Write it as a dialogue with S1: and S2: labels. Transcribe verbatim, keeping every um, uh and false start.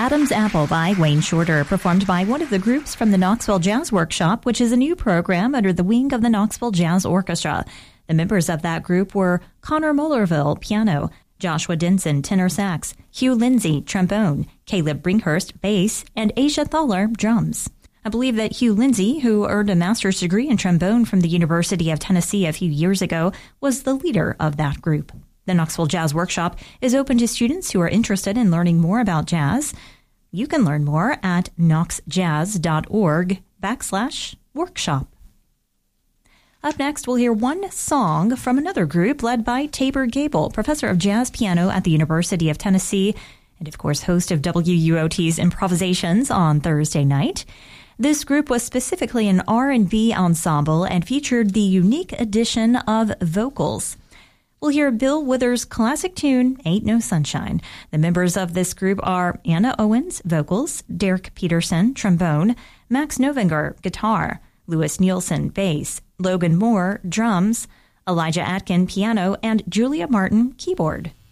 S1: Adam's Apple by Wayne Shorter, performed by one of the groups from the Knoxville Jazz Workshop, which is a new program under the wing of the Knoxville Jazz Orchestra. The members of that group were Connor Mullerville, piano, Joshua Denson, tenor sax, Hugh Lindsay, trombone, Caleb Brinkhurst, bass, and Asia Thaler, drums. I believe that Hugh Lindsay, who earned a master's degree in trombone from the University of Tennessee a few years ago, was the leader of that group. The Knoxville Jazz Workshop is open to students who are interested in learning more about jazz. You can learn more at knoxjazz.org backslash workshop. Up next, we'll hear one song from another group led by Tabor Gable, professor of jazz piano at the University of Tennessee, and of course host of W U O T's Improvisations on Thursday night. This group was specifically an R and B ensemble and featured the unique addition of vocals. We'll hear Bill Withers' classic tune, Ain't No Sunshine. The members of this group are Anna Owens, vocals, Derek Peterson, trombone, Max Novinger, guitar, Louis Nielsen, bass, Logan Moore, drums, Elijah Atkin, piano, and Julia Martin, keyboard.